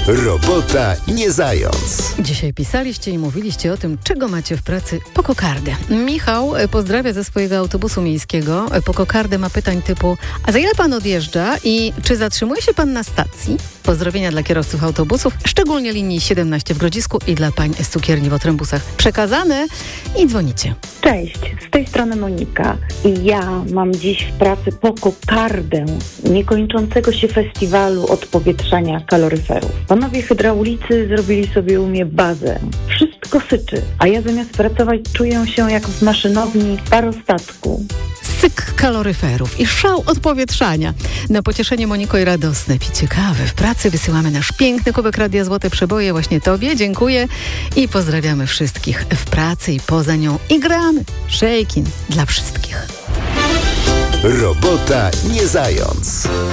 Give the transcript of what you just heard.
Robota nie zając. Dzisiaj pisaliście i mówiliście o tym, czego macie w pracy po kokardę. Michał pozdrawia ze swojego autobusu miejskiego. Po kokardę ma pytań typu: a za ile pan odjeżdża i czy zatrzymuje się pan na stacji? Pozdrowienia dla kierowców autobusów, szczególnie linii 17 w Grodzisku i dla pań z cukierni w Otrębusach. Przekazane i dzwonicie. Cześć, z tej strony Monika i ja mam dziś w pracy po kokardę niekończącego się festiwalu odpowietrzania kaloryferów. Panowie hydraulicy zrobili sobie u mnie bazę. Wszystko syczy, a ja zamiast pracować czuję się jak w maszynowni parostatku. Syk kaloryferów i szał odpowietrzania. Na pocieszenie Moniko i radosne picie kawy w pracy wysyłamy nasz piękny kubek Radia Złote Przeboje właśnie Tobie. Dziękuję i pozdrawiamy wszystkich w pracy i poza nią. I gramy Shakin' dla wszystkich. Robota nie zając.